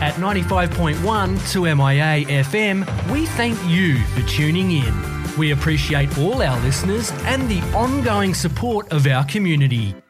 At 95.1 2MIA FM, we thank you for tuning in. We appreciate all our listeners and the ongoing support of our community.